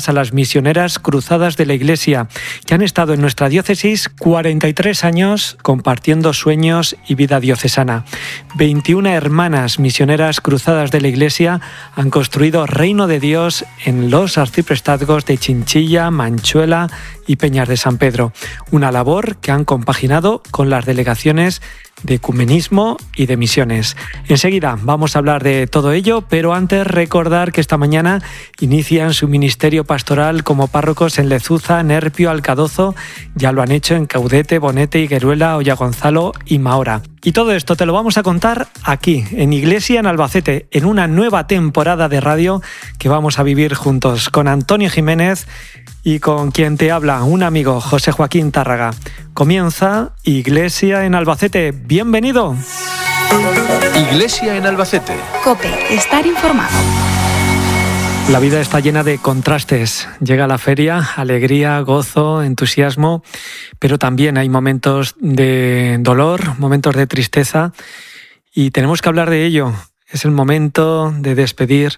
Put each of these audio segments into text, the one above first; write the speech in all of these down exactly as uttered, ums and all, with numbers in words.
a las misioneras cruzadas de la Iglesia, que han estado en nuestra diócesis cuarenta y tres años compartiendo sueños y vida diocesana. veintiuna hermanas misioneras cruzadas de la Iglesia han construido Reino de Dios en los arciprestazgos de Chinchilla, Manchuela y Peñas de San Pedro. Una labor que han compaginado con las delegaciones de ecumenismo y de misiones. Enseguida vamos a hablar de todo ello, pero antes recordar que esta mañana inician su ministerio pastoral como párrocos en Lezuza, Nerpio, Alcadozo. Ya lo han hecho en Caudete, Bonete, Higueruela, Ollagonzalo y Mahora. Y todo esto te lo vamos a contar aquí, en Iglesia en Albacete, en una nueva temporada de radio que vamos a vivir juntos con Antonio Jiménez y con quien te habla, un amigo, José Joaquín Tárraga. Comienza Iglesia en Albacete. ¡Bienvenido! Iglesia en Albacete. COPE, estar informado. La vida está llena de contrastes. Llega la feria, alegría, gozo, entusiasmo, pero también hay momentos de dolor, momentos de tristeza, y tenemos que hablar de ello. Es el momento de despedir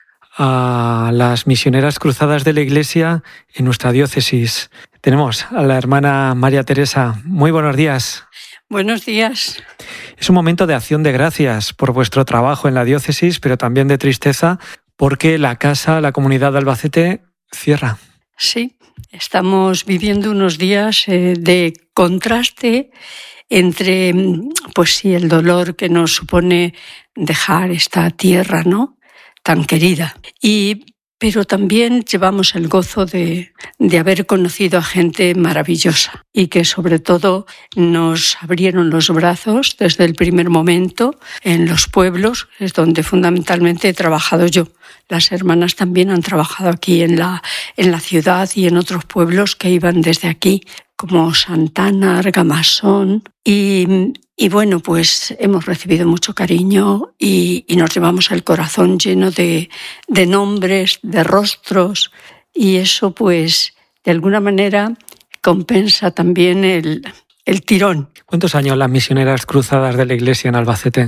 a las misioneras cruzadas de la Iglesia en nuestra diócesis. Tenemos a la hermana María Teresa. Muy buenos días. Buenos días. Es un momento de acción de gracias por vuestro trabajo en la diócesis, pero también de tristeza porque la casa, la comunidad de Albacete cierra. Sí, estamos viviendo unos días eh, de contraste entre, pues sí, el dolor que nos supone dejar esta tierra, ¿no?, tan querida. Y pero también llevamos el gozo de, de haber conocido a gente maravillosa y que sobre todo nos abrieron los brazos desde el primer momento en los pueblos, es donde fundamentalmente he trabajado yo. Las hermanas también han trabajado aquí en la, en la ciudad y en otros pueblos que iban desde aquí, como Santana, Argamasón, y, y bueno, pues hemos recibido mucho cariño y, y nos llevamos el corazón lleno de, de nombres, de rostros, y eso pues de alguna manera compensa también el, el tirón. ¿Cuántos años las misioneras cruzadas de la Iglesia en Albacete?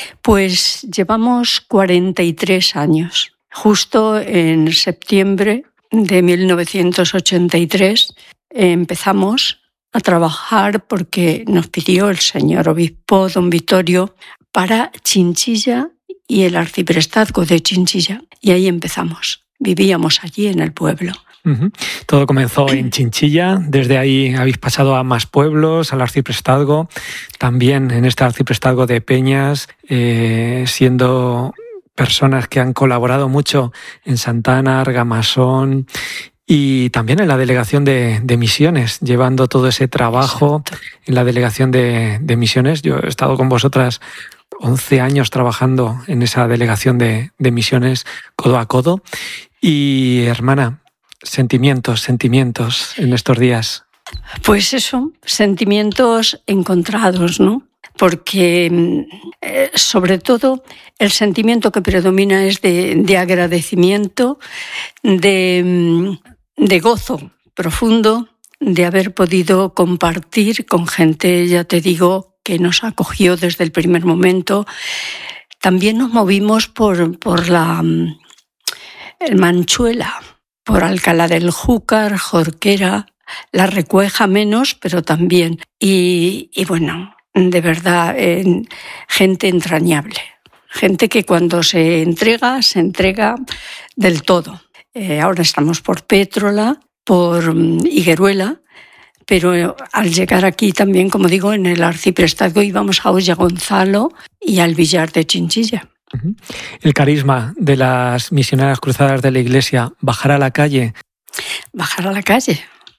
Pues llevamos cuarenta y tres años. Justo en septiembre de mil novecientos ochenta y tres empezamos a trabajar porque nos pidió el señor obispo don Vittorio para Chinchilla y el arciprestazgo de Chinchilla. Y ahí empezamos. Vivíamos allí en el pueblo. Uh-huh. Todo comenzó en Chinchilla, desde ahí habéis pasado a más pueblos, al arciprestazgo, también en este arciprestazgo de Peñas, eh, siendo personas que han colaborado mucho en Santana, Argamasón y también en la delegación de, de misiones, llevando todo ese trabajo. Exacto. En la delegación de, de misiones. Yo he estado con vosotras once años trabajando en esa delegación de, de misiones codo a codo. Y hermana, sentimientos, sentimientos en estos días. Pues eso, sentimientos encontrados, ¿no? Porque eh, sobre todo el sentimiento que predomina es de, de agradecimiento, de, de gozo profundo, de haber podido compartir con gente, ya te digo, que nos acogió desde el primer momento. También nos movimos por, por la el Manchuela, por Alcalá del Júcar, Jorquera, La Recueja menos, pero también. Y, y bueno, de verdad, eh, gente entrañable. Gente que cuando se entrega, se entrega del todo. Eh, ahora estamos por Pétrola, por Higueruela, pero al llegar aquí también, como digo, en el arciprestazgo íbamos a Ollagonzalo y al Villar de Chinchilla. El carisma de las misioneras cruzadas de la Iglesia, bajar a la calle. Bajar a la calle.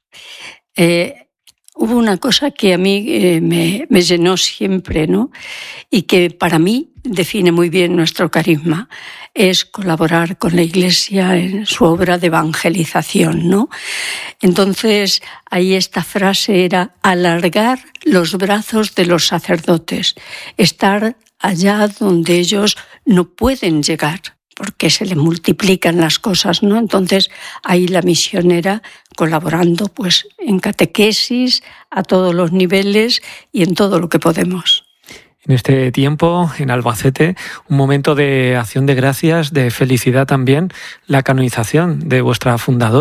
Eh, hubo una cosa que a mí eh, me, me llenó siempre, ¿no? Y que para mí define muy bien nuestro carisma, es colaborar con la Iglesia en su obra de evangelización, ¿no? Entonces, ahí esta frase era alargar los brazos de los sacerdotes, estar allá donde ellos no pueden llegar, porque se le multiplican las cosas, ¿no? Entonces, ahí la misionera colaborando pues en catequesis a todos los niveles y en todo lo que podemos. En este tiempo, en Albacete, un momento de acción de gracias, de felicidad también, la canonización de vuestra fundadora.